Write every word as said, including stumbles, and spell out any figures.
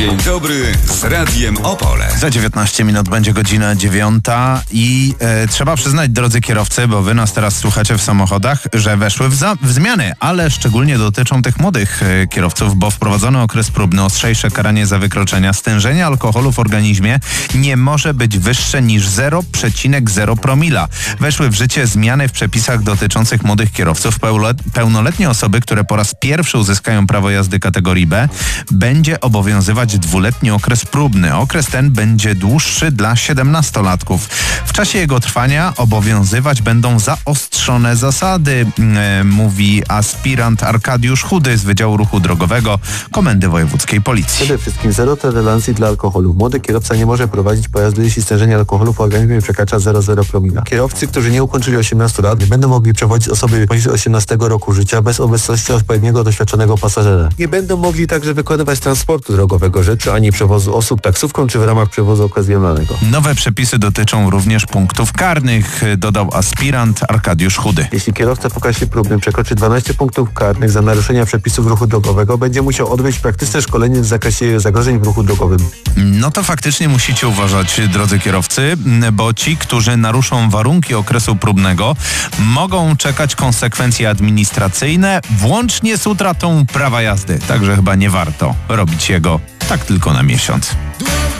Dzień dobry z Radiem Opole. Za dziewiętnaście minut będzie godzina dziewiąta i e, trzeba przyznać, drodzy kierowcy, bo wy nas teraz słuchacie w samochodach, że weszły w, za, w zmiany, ale szczególnie dotyczą tych młodych e, kierowców, bo wprowadzono okres próbny, ostrzejsze karanie za wykroczenia. Stężenie alkoholu w organizmie nie może być wyższe niż zero przecinek zero promila. Weszły w życie zmiany w przepisach dotyczących młodych kierowców. Pełnoletnie osoby, które po raz pierwszy uzyskają prawo jazdy kategorii B, będzie obowiązywać dwuletni okres próbny. Okres ten będzie dłuższy dla siedemnastolatków. W czasie jego trwania obowiązywać będą zaostrzone zasady, e, mówi aspirant Arkadiusz Chudy z Wydziału Ruchu Drogowego Komendy Wojewódzkiej Policji. Przede wszystkim zero tolerancji dla alkoholu. Młody kierowca nie może prowadzić pojazdu, jeśli stężenie alkoholu w organizmie przekracza zero przecinek zero promila. Kierowcy, którzy nie ukończyli osiemnastu lat, nie będą mogli przewozić osoby poniżej osiemnastego roku życia bez obecności odpowiedniego doświadczonego pasażera. Nie będą mogli także wykonywać transportu drogowego rzeczy ani przewozu osób taksówką czy w ramach przewozu okazjonalnego. Nowe przepisy dotyczą również punktów karnych, dodał aspirant Arkadiusz Chudy. Jeśli kierowca w okresie próbnym przekroczy dwanaście punktów karnych za naruszenia przepisów ruchu drogowego, będzie musiał odbyć praktyczne szkolenie w zakresie zagrożeń w ruchu drogowym. No to faktycznie musicie uważać, drodzy kierowcy, bo ci, którzy naruszą warunki okresu próbnego, mogą czekać konsekwencje administracyjne, włącznie z utratą prawa jazdy. Także chyba nie warto robić jego tak tylko na miesiąc.